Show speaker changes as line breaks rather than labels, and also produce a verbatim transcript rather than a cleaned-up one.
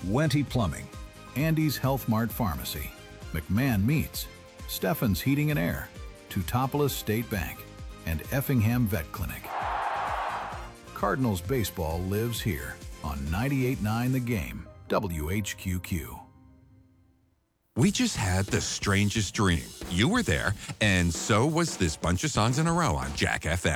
Wente Plumbing, Andy's Health Mart Pharmacy, McMahon Meats, Steffen's Heating and Air, Teutopolis State Bank, and Effingham Vet Clinic. Cardinals baseball lives here on ninety-eight point nine The Game, W H Q Q.
We just had the strangest dream. You were there, and so was this bunch of songs in a row on Jack F M.